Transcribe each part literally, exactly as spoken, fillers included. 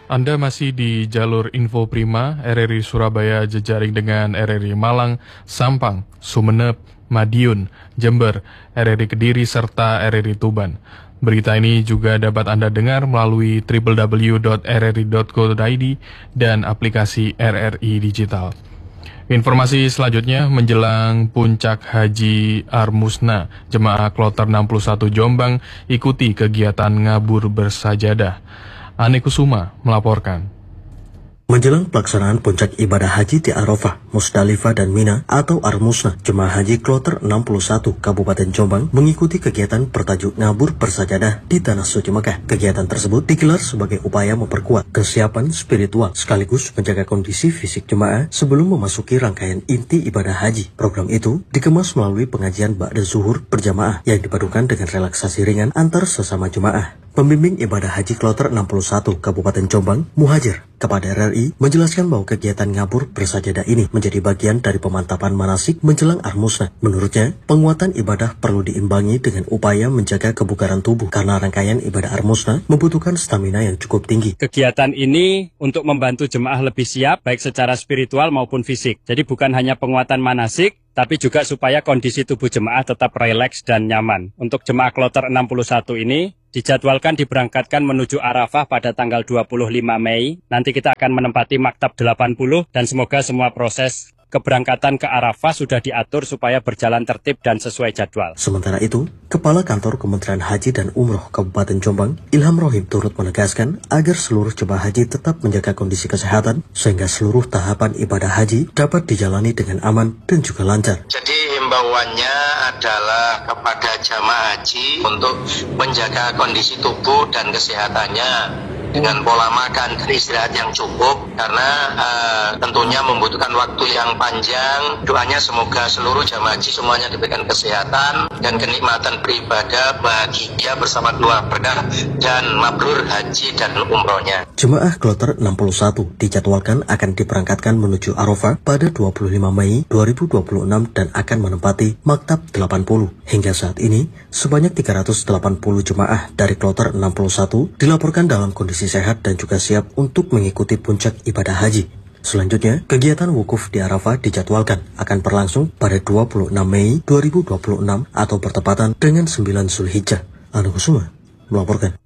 Anda masih di jalur Info Prima, R R I Surabaya jejaring dengan R R I Malang, Sampang, Sumeneb, Madiun, Jember, R R I Kediri, serta R R I Tuban. Berita ini juga dapat Anda dengar melalui w w w dot r r i dot co dot i d dan aplikasi R R I Digital. Informasi selanjutnya menjelang puncak Haji Armusna, Jemaah Kloter enam puluh satu Jombang ikuti kegiatan ngabur bersajadah. Ane Kusuma melaporkan. Menjelang pelaksanaan puncak ibadah haji di Arafah, Musdalifah dan Mina atau Armusna, Jemaah Haji Kloter enam puluh satu Kabupaten Jombang mengikuti kegiatan bertajuk ngabur bersajadah di Tanah Suci Mekah. Kegiatan tersebut digelar sebagai upaya memperkuat kesiapan spiritual sekaligus menjaga kondisi fisik jemaah sebelum memasuki rangkaian inti ibadah haji. Program itu dikemas melalui pengajian ba'da zuhur berjamaah yang dipadukan dengan relaksasi ringan antar sesama jemaah. Pembimbing ibadah haji Kloter enam puluh satu Kabupaten Jombang, Muhajir, kepada R R I menjelaskan bahwa kegiatan ngabur bersajadah ini menjadi bagian dari pemantapan manasik menjelang Armusna. Menurutnya, penguatan ibadah perlu diimbangi dengan upaya menjaga kebugaran tubuh karena rangkaian ibadah Armusna membutuhkan stamina yang cukup tinggi. Kegiatan ini untuk membantu jemaah lebih siap baik secara spiritual maupun fisik. Jadi bukan hanya penguatan manasik, tapi juga supaya kondisi tubuh jemaah tetap rileks dan nyaman. Untuk jemaah Kloter enam puluh satu ini dijadwalkan diberangkatkan menuju Arafah pada tanggal dua puluh lima Mei. Nanti kita akan menempati Maktab delapan puluh dan semoga semua proses keberangkatan ke Arafah sudah diatur supaya berjalan tertib dan sesuai jadwal. Sementara itu, Kepala Kantor Kementerian Haji dan Umroh Kabupaten Jombang, Ilham Rohim, turut menegaskan agar seluruh jemaah haji tetap menjaga kondisi kesehatan sehingga seluruh tahapan ibadah haji dapat dijalani dengan aman dan juga lancar. Jadi himbauannya adalah kepada jamaah haji untuk menjaga kondisi tubuh dan kesehatannya dengan pola makan dan istirahat yang cukup karena uh, tentunya membutuhkan waktu yang panjang. Doanya semoga seluruh jamaah haji semuanya diberikan kesehatan dan kenikmatan beribadah bahagia bersama keluarga dan mabrur haji dan umrohnya. Jemaah Kloter enam puluh satu dijadwalkan akan diberangkatkan menuju Arafah pada dua puluh lima Mei dua ribu dua puluh enam dan akan menempati Maktab delapan puluh. Hingga saat ini, sebanyak tiga ratus delapan puluh jemaah dari Kloter enam puluh satu dilaporkan dalam kondisi sehat dan juga siap untuk mengikuti puncak ibadah haji. Selanjutnya, kegiatan wukuf di Arafah dijadwalkan akan berlangsung pada dua puluh enam Mei dua ribu dua puluh enam atau bertepatan dengan sembilan Zulhijjah. Anu Kusuma melaporkan.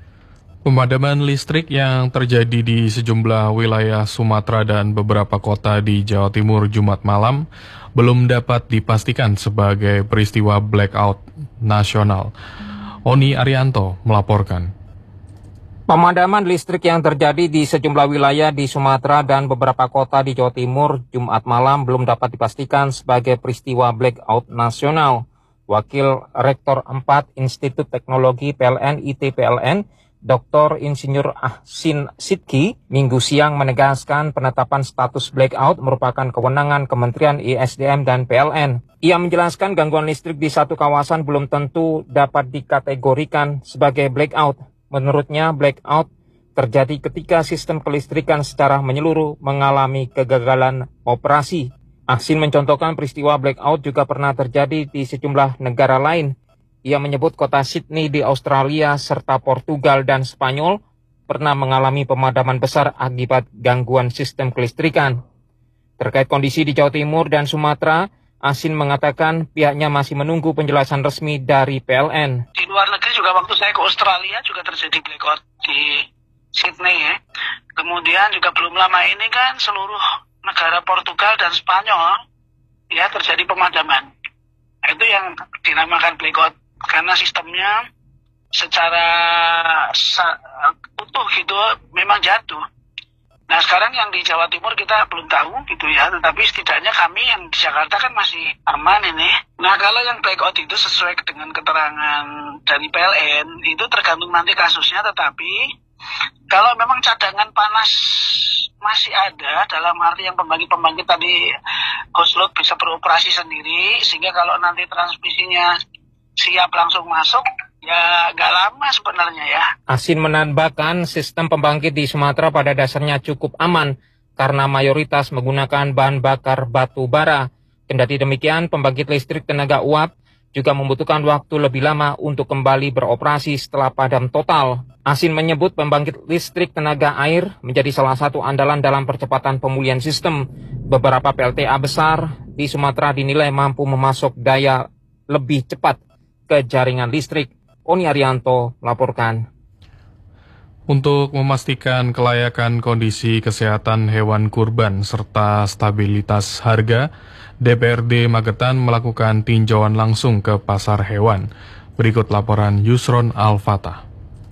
Pemadaman listrik yang terjadi di sejumlah wilayah Sumatera dan beberapa kota di Jawa Timur Jumat malam belum dapat dipastikan sebagai peristiwa blackout nasional. Oni Arianto melaporkan. Pemadaman listrik yang terjadi di sejumlah wilayah di Sumatera dan beberapa kota di Jawa Timur Jumat malam belum dapat dipastikan sebagai peristiwa blackout nasional. Wakil Rektor empat Institut Teknologi P L N I T P L N, Doktor Insinyur Ahsin Sidki, Minggu siang menegaskan penetapan status blackout merupakan kewenangan Kementerian I S D M dan P L N. Ia menjelaskan gangguan listrik di satu kawasan belum tentu dapat dikategorikan sebagai blackout. Menurutnya, blackout terjadi ketika sistem kelistrikan secara menyeluruh mengalami kegagalan operasi. Ahsin mencontohkan peristiwa blackout juga pernah terjadi di sejumlah negara lain. Ia menyebut kota Sydney di Australia serta Portugal dan Spanyol pernah mengalami pemadaman besar akibat gangguan sistem kelistrikan. Terkait kondisi di Jawa Timur dan Sumatera, Ahsin mengatakan pihaknya masih menunggu penjelasan resmi dari P L N. Di luar negeri juga waktu saya ke Australia juga terjadi blackout di Sydney ya. Kemudian juga belum lama ini kan seluruh negara Portugal dan Spanyol ya terjadi pemadaman. Nah, itu yang dinamakan blackout karena sistemnya secara utuh gitu memang jatuh. Nah sekarang yang di Jawa Timur kita belum tahu gitu ya, tetapi setidaknya kami yang di Jakarta kan masih aman ini. Nah kalau yang blackout itu sesuai dengan keterangan dari P L N itu tergantung nanti kasusnya, tetapi kalau memang cadangan panas masih ada dalam arti yang pembangkit-pembangkit tadi host load bisa beroperasi sendiri sehingga kalau nanti transmisinya siap langsung masuk, ya nggak lama sebenarnya ya. Ahsin menambahkan sistem pembangkit di Sumatera pada dasarnya cukup aman karena mayoritas menggunakan bahan bakar batu bara. Kendati demikian, pembangkit listrik tenaga uap juga membutuhkan waktu lebih lama untuk kembali beroperasi setelah padam total. Asin menyebut pembangkit listrik tenaga air menjadi salah satu andalan dalam percepatan pemulihan sistem. Beberapa P L T A besar di Sumatera dinilai mampu memasok daya lebih cepat ke jaringan listrik. Oni Arianto melaporkan. Untuk memastikan kelayakan kondisi kesehatan hewan kurban serta stabilitas harga, D P R D Magetan melakukan tinjauan langsung ke pasar hewan. Berikut laporan Yusron Al-Fatah.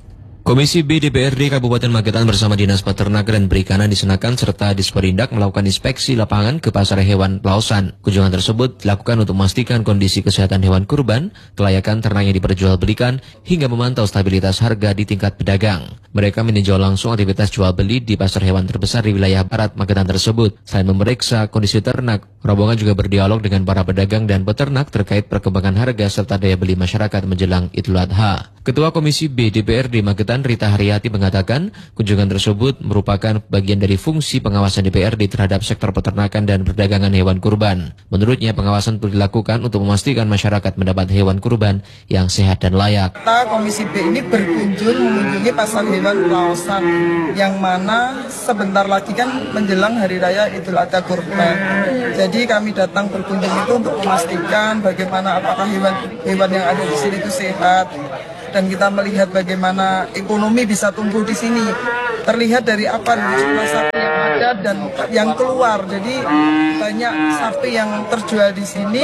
Komisi B D P R D Kabupaten Magetan bersama Dinas Peternakan dan Perikanan di Senakan serta Disperindak melakukan inspeksi lapangan ke pasar hewan Lausan. Kunjungan tersebut dilakukan untuk memastikan kondisi kesehatan hewan kurban, kelayakan ternak yang diperjualbelikan, hingga memantau stabilitas harga di tingkat pedagang. Mereka meninjau langsung aktivitas jual beli di pasar hewan terbesar di wilayah barat Magetan tersebut. Selain memeriksa kondisi ternak, rombongan juga berdialog dengan para pedagang dan peternak terkait perkembangan harga serta daya beli masyarakat menjelang Idul Adha. Ketua Komisi B D P R D Magetan Rita Haryati mengatakan kunjungan tersebut merupakan bagian dari fungsi pengawasan D P R D terhadap sektor peternakan dan perdagangan hewan kurban. Menurutnya pengawasan perlu dilakukan untuk memastikan masyarakat mendapat hewan kurban yang sehat dan layak. Kita Komisi B ini berkunjung mengunjungi pasar hewan Lausan yang mana sebentar lagi kan menjelang Hari Raya Idul Adha Kurban. Jadi kami datang berkunjung itu untuk memastikan bagaimana apakah hewan-hewan yang ada di sini itu sehat. Dan kita melihat bagaimana ekonomi bisa tumbuh di sini. Terlihat dari apa dari jumlah sapi yang ada dan yang keluar. Jadi banyak sapi yang terjual di sini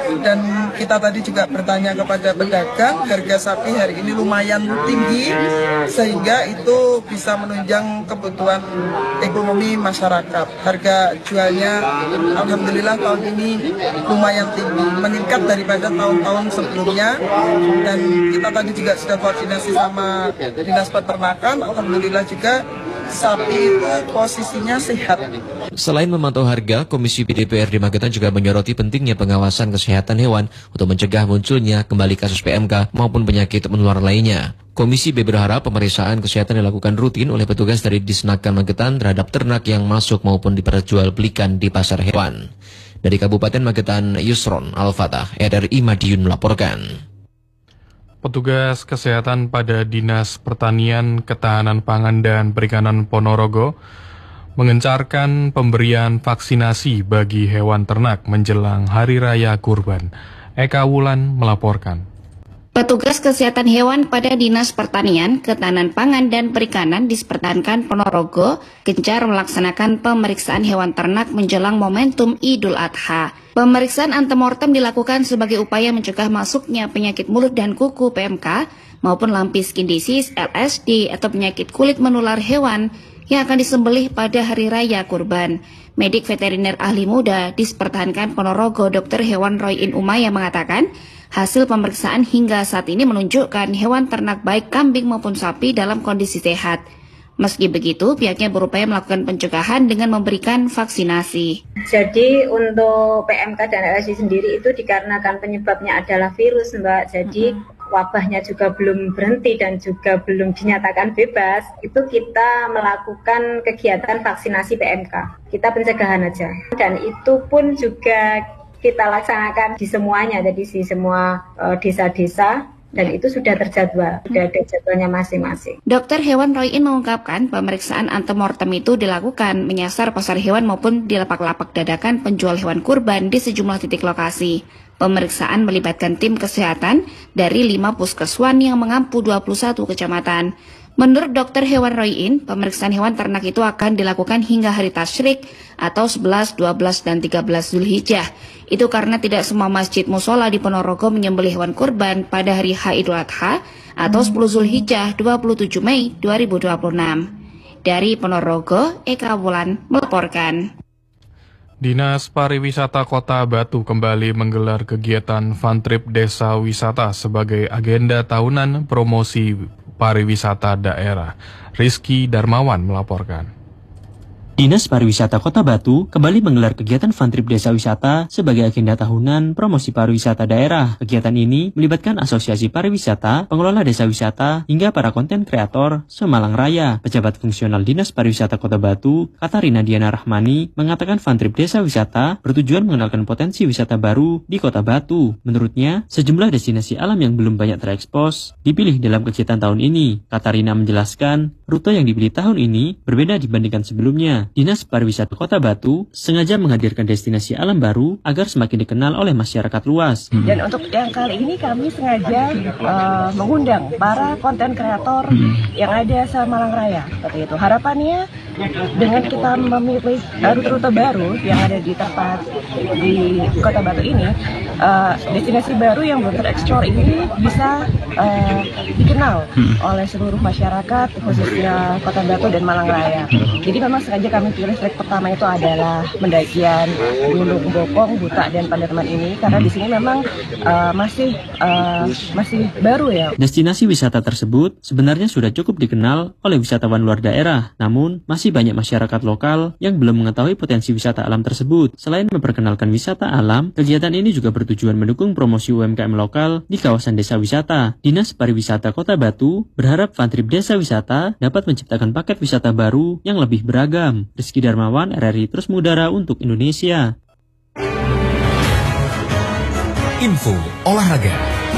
dan kita tadi juga bertanya kepada pedagang, harga sapi hari ini lumayan tinggi sehingga itu bisa menunjang kebutuhan ekonomi masyarakat. Harga jualnya alhamdulillah tahun ini lumayan tinggi, meningkat daripada tahun-tahun sebelumnya dan kita tadi juga sudah koordinasi sama Dinas Peternakan, alhamdulillah juga sapi itu posisinya sehat. Selain memantau harga, Komisi B D P R D Magetan juga menyoroti pentingnya pengawasan kesehatan hewan untuk mencegah munculnya kembali kasus P M K maupun penyakit menular lainnya. Komisi B berharap pemeriksaan kesehatan dilakukan rutin oleh petugas dari Disnakan Magetan terhadap ternak yang masuk maupun diperjualbelikan di pasar hewan. Dari Kabupaten Magetan, Yusron Al-Fatah, R R I Madiun melaporkan. Petugas kesehatan pada Dinas Pertanian, Ketahanan Pangan dan Perikanan Ponorogo mengencarkan pemberian vaksinasi bagi hewan ternak menjelang Hari Raya Kurban. Eka Wulan melaporkan. Petugas kesehatan hewan pada Dinas Pertanian, Ketahanan Pangan dan Perikanan Dispertahankan Ponorogo gencar melaksanakan pemeriksaan hewan ternak menjelang momentum Idul Adha. Pemeriksaan antemortem dilakukan sebagai upaya mencegah masuknya penyakit mulut dan kuku P M K maupun lumpy skin disease L S D atau penyakit kulit menular hewan yang akan disembelih pada Hari Raya Kurban. Medik veteriner ahli muda Dispertahankan Ponorogo Dokter Hewan Roy In Umaya mengatakan, hasil pemeriksaan hingga saat ini menunjukkan hewan ternak baik kambing maupun sapi dalam kondisi sehat. Meski begitu, pihaknya berupaya melakukan pencegahan dengan memberikan vaksinasi. Jadi untuk P M K dan L S D sendiri itu dikarenakan penyebabnya adalah virus, Mbak. Jadi mm-hmm. wabahnya juga belum berhenti dan juga belum dinyatakan bebas. Itu kita melakukan kegiatan vaksinasi P M K. Kita pencegahan aja. Dan itu pun juga kita laksanakan di semuanya, jadi di semua uh, desa-desa. Dan itu sudah terjadwal, sudah ada jadwalnya masing-masing. Dokter Hewan Roy In mengungkapkan pemeriksaan antemortem itu dilakukan menyasar pasar hewan maupun di lapak-lapak dadakan penjual hewan kurban di sejumlah titik lokasi. Pemeriksaan melibatkan tim kesehatan dari lima puskeswan yang mengampu dua puluh satu kecamatan. Menurut Dokter Hewan Roy In, pemeriksaan hewan ternak itu akan dilakukan hingga hari Tasyrik atau sebelas, dua belas, dan tiga belas Zulhijjah. Itu karena tidak semua masjid musola di Ponorogo menyembelih hewan kurban pada hari H Idul Adha atau sepuluh Zulhijjah dua puluh tujuh Mei dua ribu dua puluh enam. Dari Ponorogo, Eka Wulan melaporkan. Dinas Pariwisata Kota Batu kembali menggelar kegiatan Fun Trip Desa Wisata sebagai agenda tahunan promosi pariwisata daerah. Rizky Darmawan melaporkan. Dinas Pariwisata Kota Batu kembali menggelar kegiatan Fun Trip Desa Wisata sebagai agenda tahunan promosi pariwisata daerah. Kegiatan ini melibatkan Asosiasi Pariwisata, pengelola desa wisata, hingga para konten kreator Semalang Raya. Pejabat fungsional Dinas Pariwisata Kota Batu, Katarina Diana Rahmani, mengatakan Fun Trip Desa Wisata bertujuan mengenalkan potensi wisata baru di Kota Batu. Menurutnya, sejumlah destinasi alam yang belum banyak terekspos dipilih dalam kegiatan tahun ini. Katarina menjelaskan, rute yang dipilih tahun ini berbeda dibandingkan sebelumnya. Dinas Pariwisata Kota Batu sengaja menghadirkan destinasi alam baru agar semakin dikenal oleh masyarakat luas. Dan untuk yang kali ini kami sengaja uh, mengundang para konten kreator yang ada Semalang Raya. Seperti itu. Harapannya dengan kita memilih rute-rute baru yang ada di tempat di Kota Batu ini, uh, destinasi baru yang belum tereksplor ini bisa uh, dikenal oleh seluruh masyarakat, khususnya Kota Batu dan Malang Raya. Jadi memang sengaja kami pilih trek pertama itu adalah pendakian Gunung Bokong, Buta, dan Panderman ini karena di sini memang uh, masih uh, masih baru ya. Destinasi wisata tersebut sebenarnya sudah cukup dikenal oleh wisatawan luar daerah, namun masih banyak masyarakat lokal yang belum mengetahui potensi wisata alam tersebut. Selain memperkenalkan wisata alam, kegiatan ini juga bertujuan mendukung promosi U M K M lokal di kawasan desa wisata. Dinas Pariwisata Kota Batu berharap Fun Trip Desa Wisata dapat menciptakan paket wisata baru yang lebih beragam. Rizky Darmawan, R R I Terus Mudara untuk Indonesia. Info olahraga.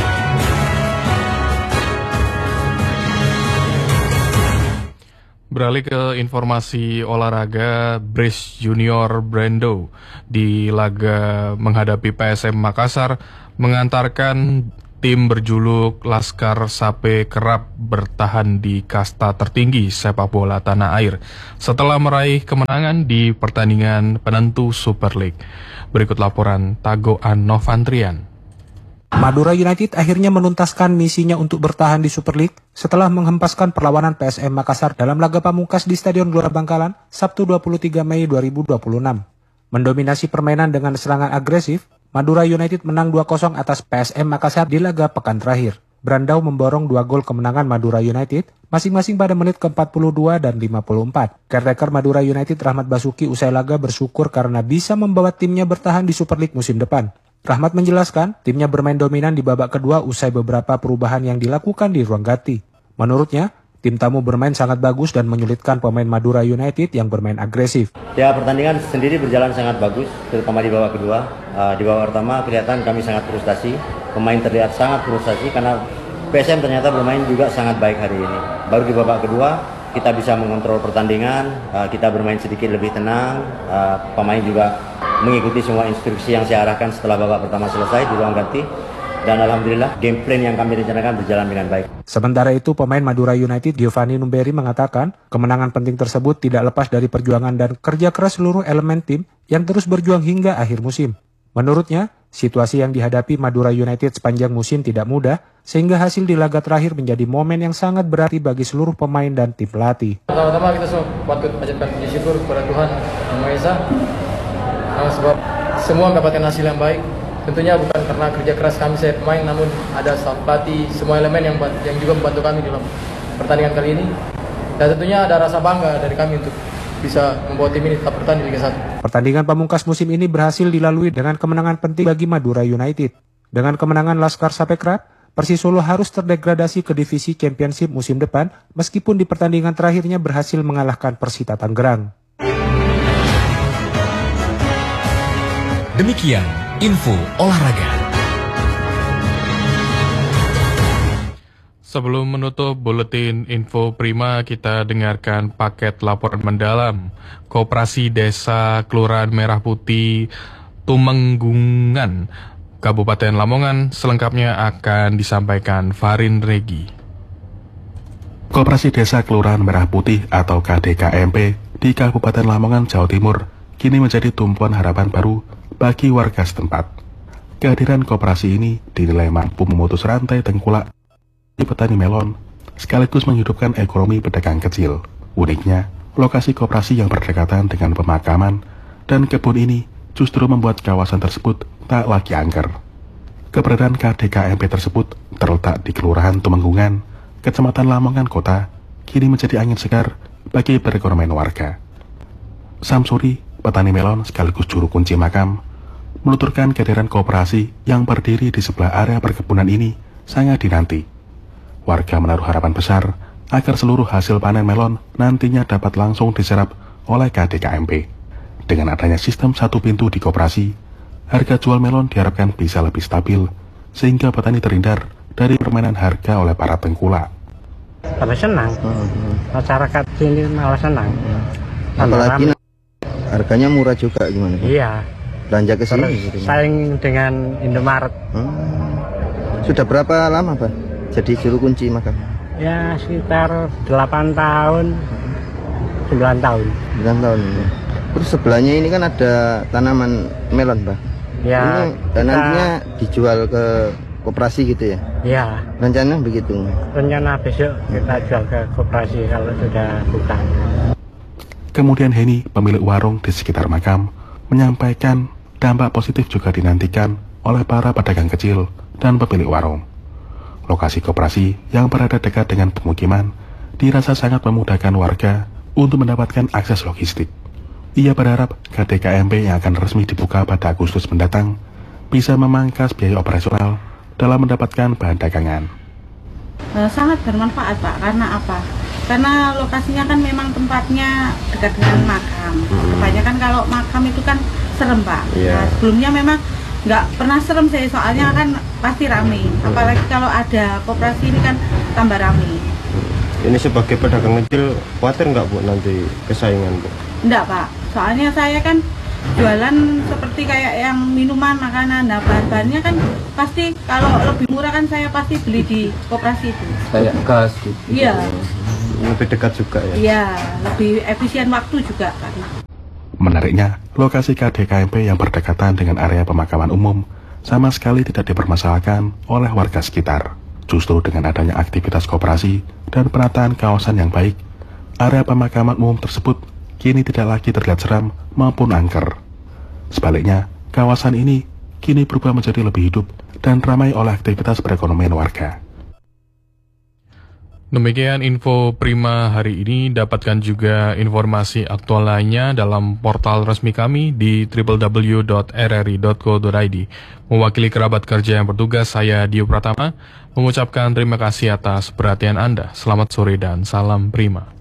Beralih ke informasi olahraga, Brace Junior Brando di laga menghadapi P S M Makassar mengantarkan tim berjuluk Laskar Sape kerap bertahan di kasta tertinggi sepak bola tanah air setelah meraih kemenangan di pertandingan penentu Super League. Berikut laporan Tagoan Novantrian. Madura United akhirnya menuntaskan misinya untuk bertahan di Super League setelah menghempaskan perlawanan P S M Makassar dalam laga pamungkas di Stadion Gelora Bangkalan Sabtu dua puluh tiga Mei dua ribu dua puluh enam. Mendominasi permainan dengan serangan agresif, Madura United menang dua kosong atas P S M Makassar di laga pekan terakhir. Brandau memborong dua gol kemenangan Madura United, masing-masing pada menit ke empat puluh dua dan lima puluh empat. Caretaker Madura United Rahmat Basuki usai laga bersyukur karena bisa membawa timnya bertahan di Super League musim depan. Rahmat menjelaskan, timnya bermain dominan di babak kedua usai beberapa perubahan yang dilakukan di ruang ganti. Menurutnya, tim tamu bermain sangat bagus dan menyulitkan pemain Madura United yang bermain agresif. Ya, pertandingan sendiri berjalan sangat bagus, terutama di babak kedua. Uh, di babak pertama kelihatan kami sangat frustasi, pemain terlihat sangat frustasi karena P S M ternyata bermain juga sangat baik hari ini. Baru di babak kedua kita bisa mengontrol pertandingan, uh, kita bermain sedikit lebih tenang, uh, pemain juga mengikuti semua instruksi yang saya arahkan setelah babak pertama selesai di ruang ganti. Dan alhamdulillah game plan yang kami rencanakan berjalan dengan baik. Sementara itu pemain Madura United Giovanni Numberi mengatakan kemenangan penting tersebut tidak lepas dari perjuangan dan kerja keras seluruh elemen tim yang terus berjuang hingga akhir musim. Menurutnya, situasi yang dihadapi Madura United sepanjang musim tidak mudah sehingga hasil di laga terakhir menjadi momen yang sangat berarti bagi seluruh pemain dan tim pelatih. Pertama-tama kita semua patut panjatkan puji syukur kepada Tuhan Yang Maha Esa sebab semua mendapatkan hasil yang baik. Tentunya bukan karena kerja keras kami saya pemain, namun ada staf pelatih, semua elemen yang yang juga membantu kami dalam pertandingan kali ini. Dan tentunya ada rasa bangga dari kami untuk bisa membawa tim ini tetap bertahan di Liga satu. Pertandingan pamungkas musim ini berhasil dilalui dengan kemenangan penting bagi Madura United. Dengan kemenangan Laskar Sapekrab, Persis Solo harus terdegradasi ke divisi Championship musim depan meskipun di pertandingan terakhirnya berhasil mengalahkan Persita Tangerang. Demikian info olahraga. Sebelum menutup buletin info prima, kita dengarkan paket laporan mendalam. Koperasi Desa Kelurahan Merah Putih Tumenggungan, Kabupaten Lamongan, selengkapnya akan disampaikan Farin Regi. Koperasi Desa Kelurahan Merah Putih atau K D K M P di Kabupaten Lamongan, Jawa Timur kini menjadi tumpuan harapan baru bagi warga setempat. Kehadiran koperasi ini dinilai mampu memutus rantai tengkulak di petani melon, sekaligus menghidupkan ekonomi pedagang kecil. Uniknya, lokasi koperasi yang berdekatan dengan pemakaman dan kebun ini justru membuat kawasan tersebut tak lagi angker. Keberadaan K D K M P tersebut terletak di Kelurahan Tumenggungan, Kecamatan Lamongan Kota, kini menjadi angin segar bagi perekonomian warga. Samsuri, petani melon sekaligus juru kunci makam, menuturkan kehadiran koperasi yang berdiri di sebelah area perkebunan ini sangat dinanti. Warga menaruh harapan besar agar seluruh hasil panen melon nantinya dapat langsung diserap oleh K D K M P. Dengan adanya sistem satu pintu di koperasi, harga jual melon diharapkan bisa lebih stabil, sehingga petani terhindar dari permainan harga oleh para tengkulak. Pada senang, hmm. masyarakat sini malah senang. Hmm. Apalagi harganya murah juga gimana? Iya. Belanja ke sini gitu. Saing dengan Indomaret. Hmm. Sudah berapa lama, Pak? Jadi juru kunci makam? Ya, sekitar delapan tahun, sembilan tahun. sembilan tahun. Terus sebelahnya ini kan ada tanaman melon, Pak. Ya. Ini kita... nantinya dijual ke koperasi gitu ya? Iya. Rencana begitu? Rencana besok kita jual ke koperasi kalau sudah buka. Kemudian Heni, pemilik warung di sekitar makam, menyampaikan dampak positif juga dinantikan oleh para pedagang kecil dan pemilik warung. Lokasi koperasi yang berada dekat dengan pemukiman dirasa sangat memudahkan warga untuk mendapatkan akses logistik. Ia berharap K D K M P yang akan resmi dibuka pada Agustus mendatang bisa memangkas biaya operasional dalam mendapatkan bahan dagangan. Sangat bermanfaat, Pak. Karena apa? Karena lokasinya kan memang tempatnya dekat dengan makam. Kebanyakan kalau makam itu kan serem, Pak. Yeah. Nah, sebelumnya memang nggak pernah serem sih, soalnya kan pasti rame. Apalagi kalau ada koperasi ini kan tambah rame. Ini sebagai pedagang kecil, khawatir nggak Bu nanti kesaingan, Bu? Enggak, Pak. Soalnya saya kan jualan seperti kayak yang minuman, makanan. Nah, bahan-bahannya kan pasti kalau lebih murah kan saya pasti beli di koperasi itu. Kayak gas gitu. Iya. Lebih dekat juga ya? Iya, lebih efisien waktu juga kan. Menariknya, lokasi K D K M P yang berdekatan dengan area pemakaman umum sama sekali tidak dipermasalahkan oleh warga sekitar. Justru dengan adanya aktivitas koperasi dan penataan kawasan yang baik, area pemakaman umum tersebut kini tidak lagi terlihat seram maupun angker. Sebaliknya, kawasan ini kini berubah menjadi lebih hidup dan ramai oleh aktivitas perekonomian warga. Demikian info Prima hari ini. Dapatkan juga informasi aktual lainnya dalam portal resmi kami di w w w dot r r i dot co dot i d. Mewakili kerabat kerja yang bertugas, saya Dio Pratama mengucapkan terima kasih atas perhatian Anda. Selamat sore dan salam Prima.